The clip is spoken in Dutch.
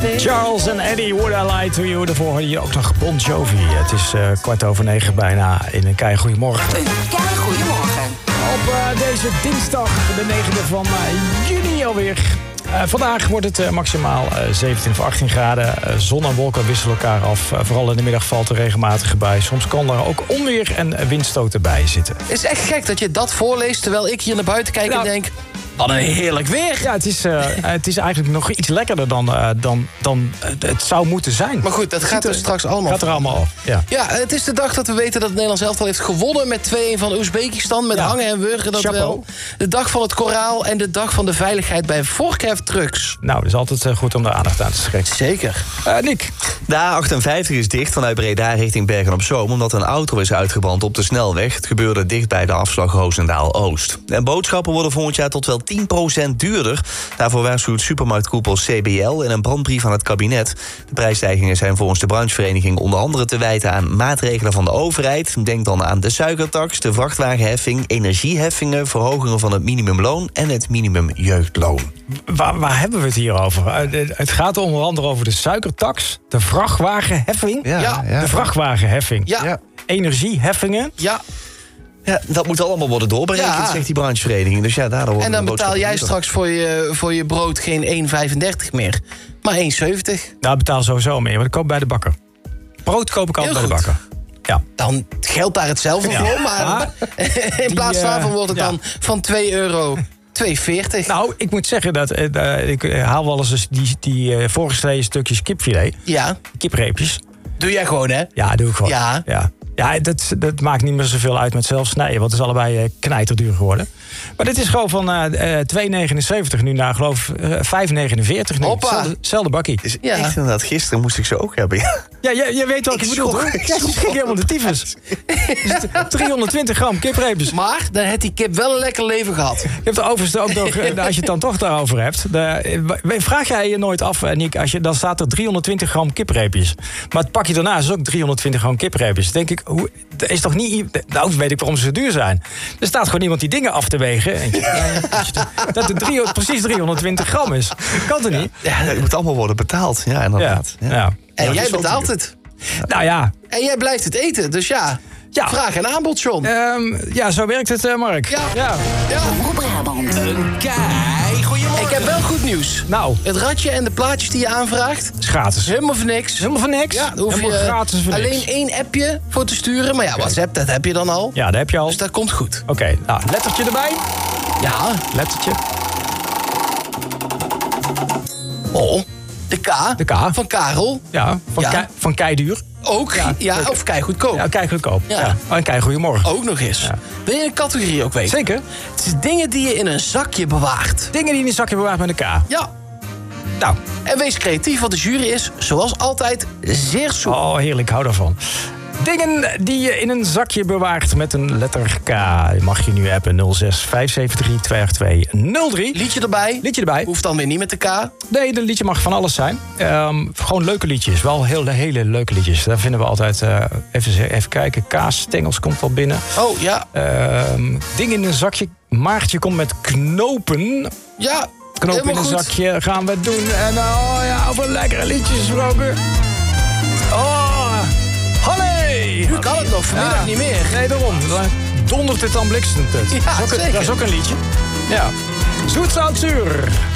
Charles en Eddie, Would I Lie to You. Daarvoor hoorde je ook nog Bon Jovi. Het is 9:15 bijna in een keigoeiemorgen. Een keigoeiemorgen. Op deze dinsdag, de 9e van juni alweer. Vandaag wordt het maximaal 17 of 18 graden. Zon en wolken wisselen elkaar af. Vooral in de middag valt er regelmatig bij. Soms kan er ook onweer en windstoten bij zitten. Het is echt gek dat je dat voorleest terwijl ik hier naar buiten kijk en denk... Wat een heerlijk weer. Ja, het is eigenlijk nog iets lekkerder dan het zou moeten zijn. Maar goed, dat gaat er straks allemaal. Gaat er allemaal af, ja. Ja, het is de dag dat we weten dat het Nederlands elftal heeft gewonnen met 2-1 van Oezbekistan. Met hangen en wurgen, dat Chapeau. wel. De dag van het koraal en de dag van de veiligheid bij vorkheftrucks. Nou, het is altijd goed om de aandacht aan te schenken. Zeker. Nick. De A58 is dicht vanuit Breda richting Bergen-op-Zoom... omdat een auto is uitgebrand op de snelweg. Het gebeurde dicht bij de afslag Roosendaal-Oost. En boodschappen worden volgend jaar tot wel 10% duurder. Daarvoor waarschuwt supermarktkoepel CBL in een brandbrief aan het kabinet. De prijsstijgingen zijn volgens de branchevereniging onder andere te wijten aan maatregelen van de overheid. Denk dan aan de suikertax, de vrachtwagenheffing, energieheffingen, verhogingen van het minimumloon en het minimumjeugdloon. Waar hebben we het hier over? Het gaat onder andere over de suikertax, de vrachtwagenheffing. Ja. De vrachtwagenheffing. Ja. Energieheffingen. Ja. Ja, dat moet allemaal worden doorberekend, Ja. zegt die branchevereniging. Dus ja, daardoor wordt En dan de betaal jij boodschap straks voor je brood geen 1,35 meer, maar 1,70. Nou, betaal sowieso meer, want ik koop bij de bakker. Brood koop ik altijd bij de Heel bakker. Ja. Dan geldt daar hetzelfde voor, maar in plaats daarvan wordt het dan van €2 2,40. Nou, ik moet zeggen dat ik haal wel eens die voorgesneden stukjes kipfilet. Ja, Kipreepjes. doe jij gewoon, hè? Ja, doe ik gewoon. Ja. Ja, dat maakt niet meer zoveel uit met zelf snijden, want het is allebei knijterduur geworden. Maar dit is gewoon van 2,79 nu naar, geloof ik, 5,49 nu. Hoppa. Zelfde bakkie. is Ja. echt inderdaad, gisteren moest ik ze ook hebben. Ja, je weet wat ik bedoel, schrok, hoor. ik Ja, ze schrok. schrik helemaal de tyfus. 320 gram kipreepjes. Maar dan heeft die kip wel een lekker leven gehad. Je hebt de overste ook nog, als je het dan toch daarover hebt. Vraag jij je nooit af, Nick, dan staat er 320 gram kipreepjes. Maar het pakje daarna is ook 320 gram kipreepjes. Dan denk ik, er is toch niet... Nou, weet ik waarom ze zo duur zijn. Er staat gewoon iemand die dingen af te wegen. Dat het precies 320 gram is. Kan het niet? Ja, het moet allemaal worden betaald. Ja, inderdaad. Ja. En dat jij is wel betaalt duur. het. Nou ja. En jij blijft het eten, dus ja. Vraag en aanbod, John. Ja, zo werkt het, Mark. Ja. Omroep Brabant. Een keigoeiemorgen. Ik heb wel goed nieuws. Nou, Het radje en de plaatjes die je aanvraagt, het is gratis. helemaal voor niks. Helemaal voor niks? Ja, daar hoef Helemaal je gratis voor niks. alleen 1 appje voor te sturen. Maar ja, WhatsApp, dat heb je dan al. Ja, dat heb je al. Dus dat komt goed. Oké, nou, lettertje erbij. Ja. Lettertje. Oh, de K. De K. Van Karel. Ja, van keiduur. Ook. Ja, of kei goedkoop. Ja, kei goedkoop. Ja. Ja. En kei goeiemorgen. Ook nog eens. Ja. Wil je een categorie ook weten? Zeker. Het is dingen die je in een zakje bewaart. Dingen die in een zakje bewaart met een K. Ja. Nou, En wees creatief, want de jury is, zoals altijd, zeer soepel. oh heerlijk, ik hou daarvan. Dingen die je in een zakje bewaart met een letter K. Mag je nu appen 06 573 282 03. Liedje erbij. Liedje erbij. Hoeft dan weer niet met de K. Nee, de liedje mag van alles zijn. Gewoon leuke liedjes. Wel hele leuke liedjes. Daar vinden we altijd... even kijken. Kaasstengels komt wel binnen. Oh, ja. Dingen in een zakje. Maartje komt met knopen. Ja, Knopen in helemaal een goed. zakje gaan we doen. En over lekkere liedjes gesproken. Oh, Halle! Nu kan het nog, vanmiddag niet meer. Nee, daarom. Dan dondert het dan bliksemend. Ja, zeker. Dat is ook een liedje. Ja. Zoet, zout, zuur.